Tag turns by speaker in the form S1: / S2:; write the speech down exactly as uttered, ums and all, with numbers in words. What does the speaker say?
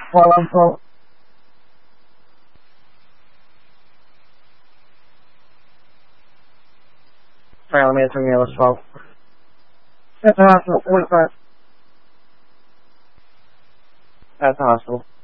S1: Well, I'm full. Sorry, let me get some yellow smoke. That's the hospital. forty-five. That's the hospital.